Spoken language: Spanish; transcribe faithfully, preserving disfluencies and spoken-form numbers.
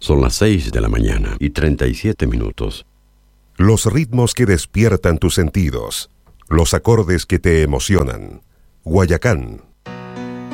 Son las seis de la mañana y treinta y siete minutos. Los ritmos que despiertan tus sentidos, los acordes que te emocionan. Guayacán,